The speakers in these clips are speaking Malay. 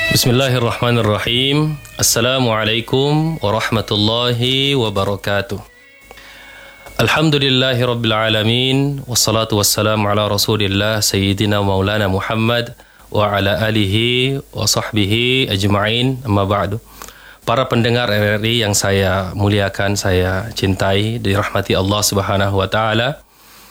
Bismillahirrahmanirrahim. Assalamualaikum warahmatullahi wabarakatuh. Alhamdulillahi rabbil alamin. Wassalatu wassalamu ala rasulillah Sayyidina Maulana Muhammad wa ala alihi wa sahbihi ajma'in. Amma ba'du. Para pendengar RRI yang saya muliakan, saya cintai, dirahmati Allah Subhanahu wa taala.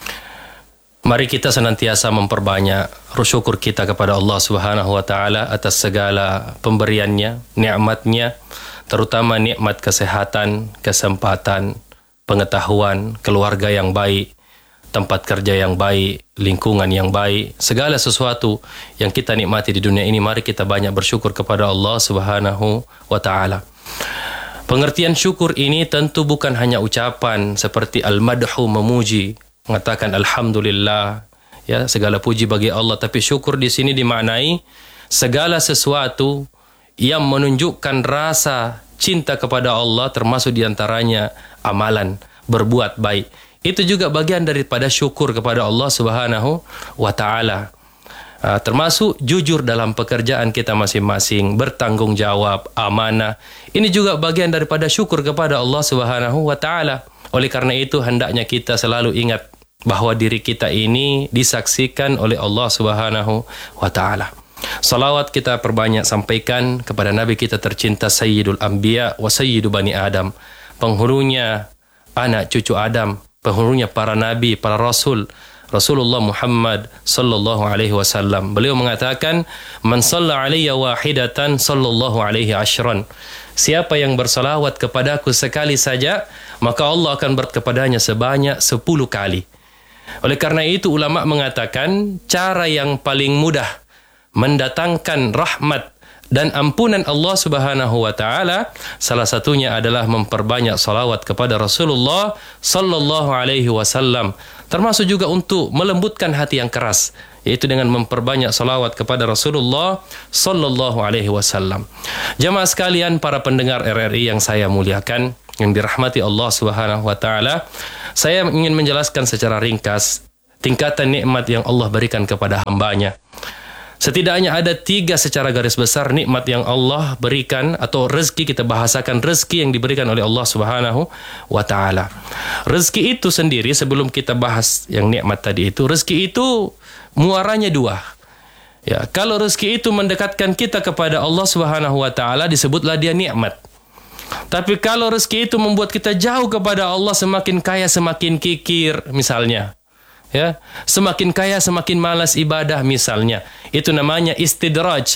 Mari kita senantiasa memperbanyak syukur kita kepada Allah Subhanahu wa taala atas segala pemberiannya, nikmatnya, terutama nikmat kesehatan, kesempatan, pengetahuan, keluarga yang baik, tempat kerja yang baik, lingkungan yang baik, segala sesuatu yang kita nikmati di dunia ini, mari kita banyak bersyukur kepada Allah Subhanahu wa taala. Pengertian syukur ini tentu bukan hanya ucapan seperti al-madhu, memuji, mengatakan alhamdulillah, ya, segala puji bagi Allah, tapi syukur di sini dimaknai segala sesuatu yang menunjukkan rasa cinta kepada Allah, termasuk diantaranya amalan, berbuat baik. Itu juga bagian daripada syukur kepada Allah Subhanahu wa taala. Termasuk jujur dalam pekerjaan kita masing-masing, bertanggung jawab, amanah. Ini juga bagian daripada syukur kepada Allah Subhanahu wa taala. Oleh karena itu hendaknya kita selalu ingat bahawa diri kita ini disaksikan oleh Allah Subhanahu wa taala. Salawat kita perbanyak sampaikan kepada Nabi kita tercinta Sayyidul Anbiya wa Sayyidu Bani Adam, penghulunya anak cucu Adam, penghulunya para nabi, para rasul, Rasulullah Muhammad sallallahu alaihi wasallam. Beliau mengatakan, "Man shalla alayya wahidatan sallallahu alaihi ashran." Siapa yang bersalawat kepadaku sekali saja, maka Allah akan berkepadanya sebanyak 10 kali. Oleh karena itu ulama mengatakan cara yang paling mudah mendatangkan rahmat dan ampunan Allah Subhanahu wa taala salah satunya adalah memperbanyak salawat kepada Rasulullah sallallahu alaihi wasallam, termasuk juga untuk melembutkan hati yang keras, yaitu dengan memperbanyak salawat kepada Rasulullah sallallahu alaihi wasallam. Jamaah sekalian, para pendengar RRI yang saya muliakan, yang dirahmati Allah Subhanahu wa taala, saya ingin menjelaskan secara ringkas tingkatan nikmat yang Allah berikan kepada hambanya. Setidaknya ada 3 secara garis besar nikmat yang Allah berikan, atau rezeki, kita bahasakan rezeki yang diberikan oleh Allah Subhanahu wa taala. Rezeki itu sendiri, sebelum kita bahas yang nikmat tadi itu, rezeki itu muaranya 2. Ya, kalau rezeki itu mendekatkan kita kepada Allah Subhanahu wa taala, disebutlah dia nikmat. Tapi kalau rezeki itu membuat kita jauh kepada Allah, semakin kaya semakin kikir misalnya, ya, semakin kaya semakin malas ibadah misalnya, itu namanya istidraj.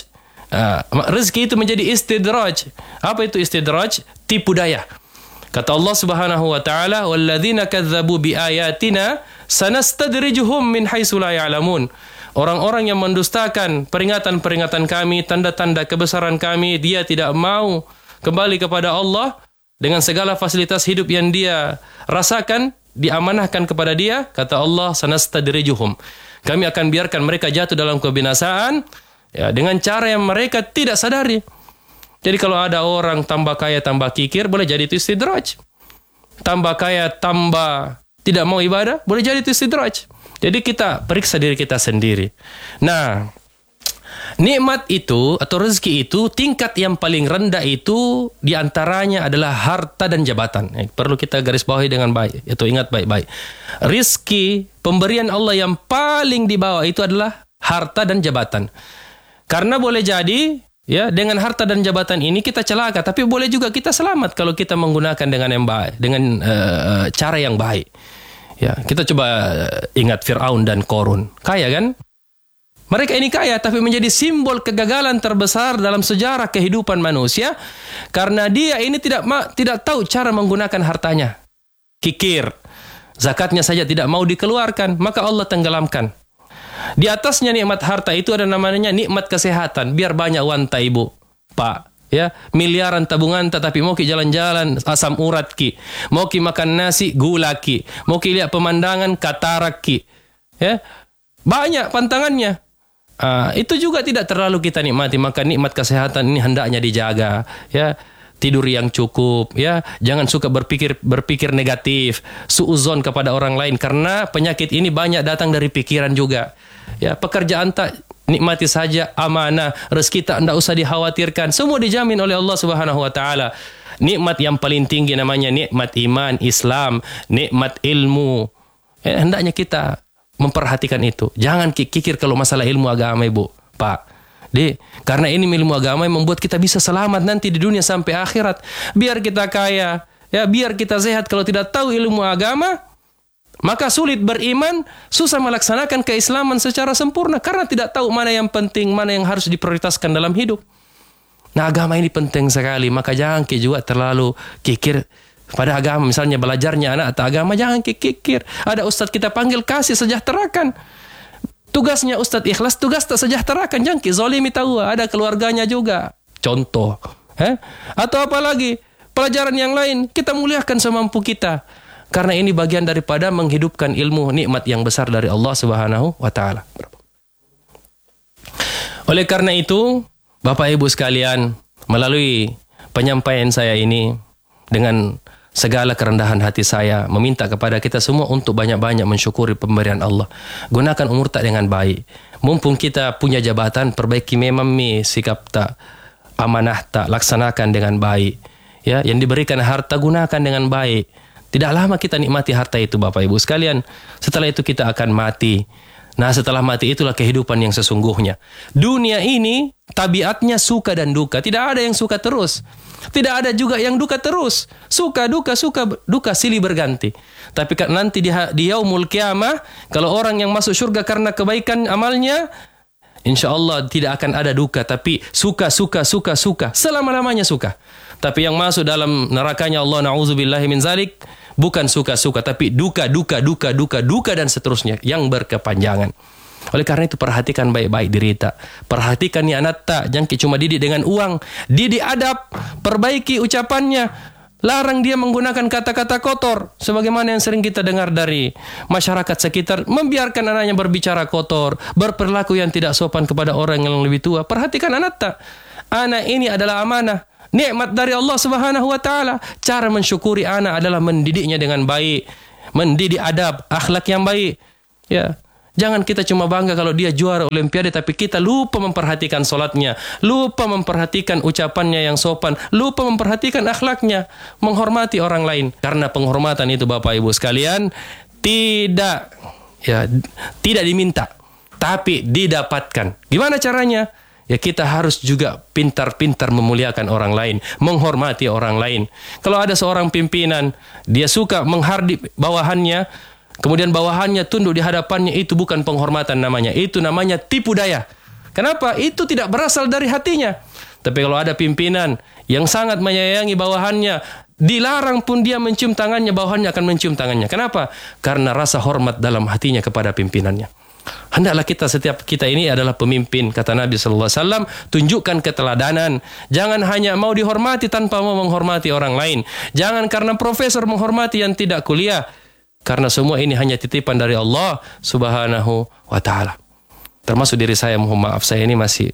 Rezeki itu menjadi istidraj. Apa itu istidraj? Tipu daya. Kata Allah Subhanahu wa taala, "Walladzina kadzdzabu biayatina sanastadrijuhum min haitsu la ya'lamun." Orang-orang yang mendustakan peringatan-peringatan kami, tanda-tanda kebesaran kami, dia tidak mau kembali kepada Allah dengan segala fasilitas hidup yang dia rasakan, diamanahkan kepada dia, kata Allah, sanastadrijuhum. Kami akan biarkan mereka jatuh dalam kebinasaan, ya, dengan cara yang mereka tidak sadari. Jadi kalau ada orang tambah kaya tambah kikir, boleh jadi itu istidraj. Tambah kaya tambah tidak mau ibadah, boleh jadi itu istidraj. Jadi kita periksa diri kita sendiri. Nah, nikmat itu atau rezeki itu, tingkat yang paling rendah itu diantaranya adalah harta dan jabatan. Perlu kita garis bawahi dengan baik, itu ingat baik-baik. Rizki, pemberian Allah yang paling di bawah itu adalah harta dan jabatan. Karena boleh jadi, ya, dengan harta dan jabatan ini kita celaka, tapi boleh juga kita selamat kalau kita menggunakan dengan yang baik, dengan cara yang baik. Ya, kita coba ingat Fir'aun dan Qarun, kaya kan? Mereka ini kaya, tapi menjadi simbol kegagalan terbesar dalam sejarah kehidupan manusia, karena dia ini tidak tahu cara menggunakan hartanya. Kikir, zakatnya saja tidak mau dikeluarkan, maka Allah tenggelamkan. Di atasnya nikmat harta itu ada namanya nikmat kesehatan. Biar banyak wanta ibu, pak, ya, miliaran tabungan, tetapi mau ki jalan-jalan asam urat ki, mau ki makan nasi gula ki, mau ki lihat pemandangan katarak ki, ya, banyak pantangannya. Itu juga tidak terlalu kita nikmati. Maka nikmat kesehatan ini hendaknya dijaga, ya. Tidur yang cukup, ya. Jangan suka berpikir negatif, suuzon kepada orang lain, karena penyakit ini banyak datang dari pikiran juga. Ya, pekerjaan tak nikmati saja amanah, rezeki tak enggak usah dikhawatirkan, semua dijamin oleh Allah Subhanahu wa taala. Nikmat yang paling tinggi namanya nikmat iman, Islam, nikmat ilmu. Hendaknya kita memperhatikan itu. Jangan kikir kalau masalah ilmu agama, Ibu, Pak. Karena ini ilmu agama yang membuat kita bisa selamat nanti di dunia sampai akhirat. Biar kita kaya, ya, biar kita sehat. Kalau tidak tahu ilmu agama, maka sulit beriman, susah melaksanakan keislaman secara sempurna karena tidak tahu mana yang penting, mana yang harus diprioritaskan dalam hidup. Nah, agama ini penting sekali, maka jangan juga terlalu kikir pada agama. Misalnya belajarnya anak atau agama, jangan kikir. Ada ustadz kita panggil, kasih sejahterakan. Tugasnya ustadz ikhlas, tugas tak sejahterakan. Jangan zalimi tahu, ada keluarganya juga. Contoh. Atau apalagi pelajaran yang lain, kita muliakan semampu kita. Karena ini bagian daripada menghidupkan ilmu, nikmat yang besar dari Allah Subhanahu wa taala. Oleh karena itu, Bapak Ibu sekalian, melalui penyampaian saya ini dengan segala kerendahan hati saya meminta kepada kita semua untuk banyak-banyak mensyukuri pemberian Allah. Gunakan umur tak dengan baik. Mumpung kita punya jabatan, perbaiki memang sikap tak amanah tak laksanakan dengan baik. Ya, yang diberikan harta gunakan dengan baik. Tidak lama kita nikmati harta itu, Bapak Ibu sekalian. Setelah itu kita akan mati. Nah, setelah mati itulah kehidupan yang sesungguhnya. Dunia ini tabiatnya suka dan duka. Tidak ada yang suka terus. Tidak ada juga yang duka terus. Suka, duka, silih berganti. Tapi nanti di yaumul qiyamah, kalau orang yang masuk surga karena kebaikan amalnya, insya Allah tidak akan ada duka. Tapi suka. Selama-lamanya suka. Tapi yang masuk dalam nerakanya Allah, na'udzubillahi min zalik, bukan suka-suka, tapi duka, dan seterusnya yang berkepanjangan. Oleh karena itu perhatikan baik-baik diri kita. Perhatikan nih anak tak, jangan cuma didik dengan uang. Didik adab, perbaiki ucapannya. Larang dia menggunakan kata-kata kotor. Sebagaimana yang sering kita dengar dari masyarakat sekitar. Membiarkan anaknya berbicara kotor, berperilaku yang tidak sopan kepada orang yang lebih tua. Perhatikan anak tak. Anak ini adalah amanah, nikmat dari Allah Subhanahu wa taala. Cara mensyukuri anak adalah mendidiknya dengan baik, mendidik adab, akhlak yang baik. Ya. Jangan kita cuma bangga kalau dia juara olimpiade, tapi kita lupa memperhatikan solatnya, lupa memperhatikan ucapannya yang sopan, lupa memperhatikan akhlaknya, menghormati orang lain. Karena penghormatan itu, Bapak Ibu sekalian, tidak diminta, tapi didapatkan. Gimana caranya? Ya, kita harus juga pintar-pintar memuliakan orang lain, menghormati orang lain. Kalau ada seorang pimpinan, dia suka menghardik bawahannya, kemudian bawahannya tunduk di hadapannya, itu bukan penghormatan namanya. Itu namanya tipu daya. Kenapa? Itu tidak berasal dari hatinya. Tapi kalau ada pimpinan yang sangat menyayangi bawahannya, dilarang pun dia mencium tangannya, bawahannya akan mencium tangannya. Kenapa? Karena rasa hormat dalam hatinya kepada pimpinannya. Hendaklah setiap kita ini adalah pemimpin, kata Nabi sallallahu alaihi wasallam, tunjukkan keteladanan. Jangan hanya mau dihormati tanpa mau menghormati orang lain. Jangan karena profesor menghormati yang tidak kuliah. Karena semua ini hanya titipan dari Allah Subhanahu wa taala. Termasuk diri saya, mohon maaf, saya ini masih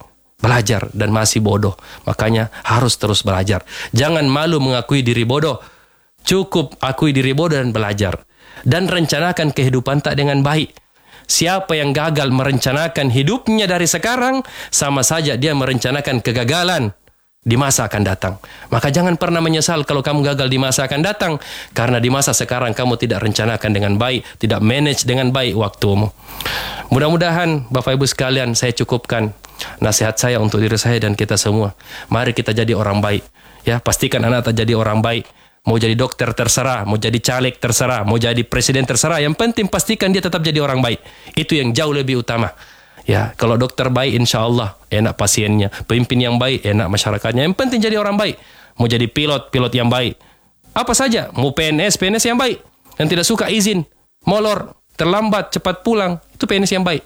belajar dan masih bodoh. Makanya harus terus belajar. Jangan malu mengakui diri bodoh. Cukup akui diri bodoh dan belajar. Dan rencanakan kehidupan tak dengan baik. Siapa yang gagal merencanakan hidupnya dari sekarang, sama saja dia merencanakan kegagalan di masa akan datang. Maka jangan pernah menyesal kalau kamu gagal di masa akan datang, karena di masa sekarang kamu tidak rencanakan dengan baik, tidak manage dengan baik waktumu. Mudah-mudahan Bapak Ibu sekalian, saya cukupkan nasihat saya untuk diri saya dan kita semua. Mari kita jadi orang baik. Ya, pastikan anak tak jadi orang baik. Mau jadi dokter terserah, mau jadi caleg terserah, mau jadi presiden terserah. Yang penting pastikan dia tetap jadi orang baik. Itu yang jauh lebih utama. Ya, kalau dokter baik, insya Allah enak pasiennya. Pemimpin yang baik, enak masyarakatnya. Yang penting jadi orang baik. Mau jadi pilot yang baik. Apa saja, mau PNS yang baik. Yang tidak suka izin, molor, terlambat, cepat pulang. Itu PNS yang baik.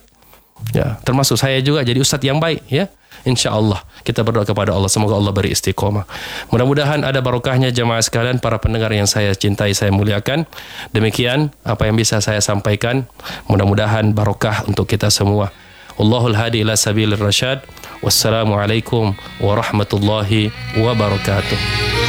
Ya, termasuk saya juga jadi ustadz yang baik. Ya, insya Allah kita berdoa kepada Allah, semoga Allah beri istiqomah. Mudah-mudahan ada barokahnya jemaah sekalian, para pendengar yang saya cintai, saya muliakan. Demikian apa yang bisa saya sampaikan. Mudah-mudahan barokah untuk kita semua. Wallahul hadi ila sabilir rasyad. Wassalamualaikum warahmatullahi wabarakatuh.